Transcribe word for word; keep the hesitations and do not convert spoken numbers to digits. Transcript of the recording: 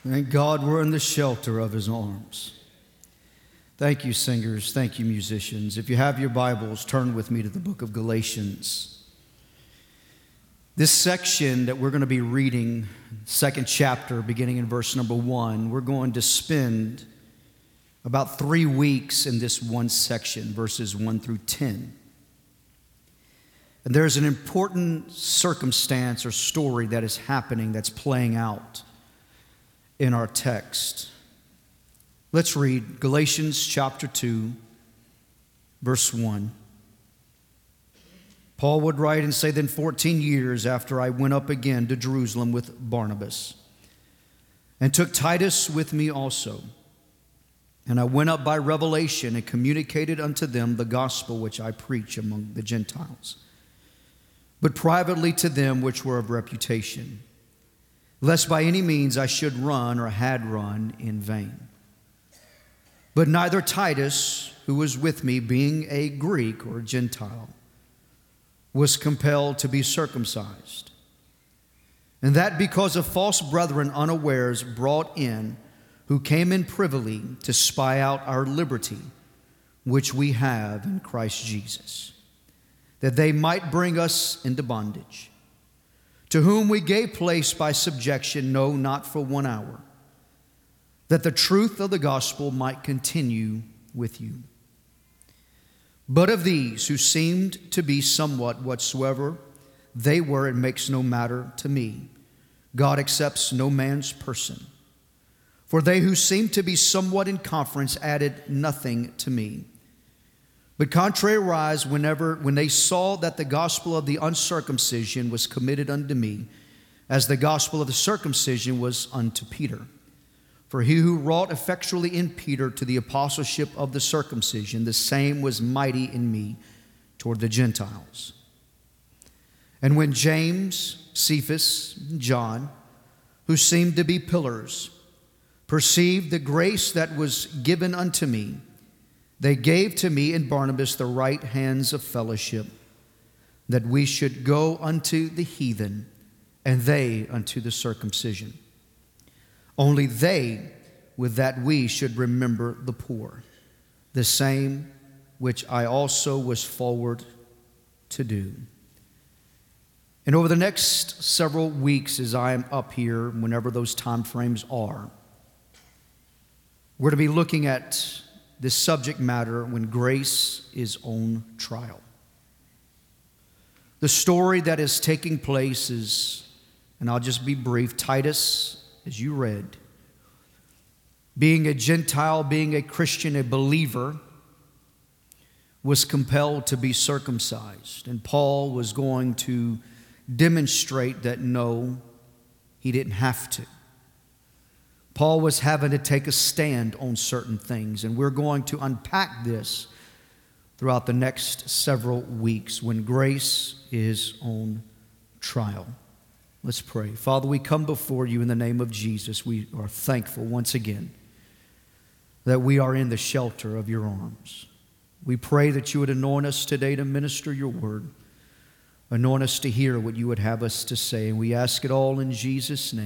Thank God we're in the shelter of his arms. Thank you, singers. Thank you, musicians. If you have your Bibles, turn with me to the book of Galatians. This section that we're going to be reading, second chapter, beginning in verse number one, we're going to spend about three weeks in this one section, verses one through ten. And there's an important circumstance or story that is happening, that's playing out in our text. Let's read Galatians chapter two, verse one. Paul would write and say, "Then fourteen years after I went up again to Jerusalem with Barnabas, and took Titus with me also. And I went up by revelation and communicated unto them the gospel which I preach among the Gentiles, but privately to them which were of reputation, lest by any means I should run or had run in vain. But neither Titus, who was with me, being a Greek or a Gentile, was compelled to be circumcised. And that because of false brethren unawares brought in, who came in privily to spy out our liberty, which we have in Christ Jesus, that they might bring us into bondage, to whom we gave place by subjection, no, not for one hour, that the truth of the gospel might continue with you. But of these who seemed to be somewhat whatsoever they were, it makes no matter to me. God accepts no man's person. For they who seemed to be somewhat in conference added nothing to me. But contrariwise, whenever when they saw that the gospel of the uncircumcision was committed unto me, as the gospel of the circumcision was unto Peter. For he who wrought effectually in Peter to the apostleship of the circumcision, the same was mighty in me toward the Gentiles. And when James, Cephas, and John, who seemed to be pillars, perceived the grace that was given unto me, they gave to me and Barnabas the right hands of fellowship, that we should go unto the heathen, and they unto the circumcision. Only they, with that we should remember the poor, the same which I also was forward to do." And over the next several weeks, as I am up here, whenever those time frames are, we're to be looking at this subject matter, when grace is on trial. The story that is taking place is, and I'll just be brief, Titus, as you read, being a Gentile, being a Christian, a believer, was compelled to be circumcised. And Paul was going to demonstrate that no, he didn't have to. Paul was having to take a stand on certain things, and we're going to unpack this throughout the next several weeks when grace is on trial. Let's pray. Father, we come before you in the name of Jesus. We are thankful once again that we are in the shelter of your arms. We pray that you would anoint us today to minister your word. Anoint us to hear what you would have us to say, and we ask it all in Jesus' name.